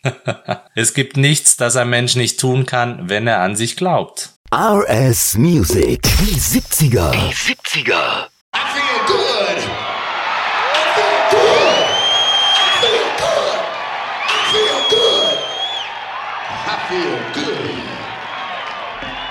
Es gibt nichts, das ein Mensch nicht tun kann, wenn er an sich glaubt. RS Music. Die 70er. Die 70er. I feel good. I feel good. I feel good. I feel good. I feel good.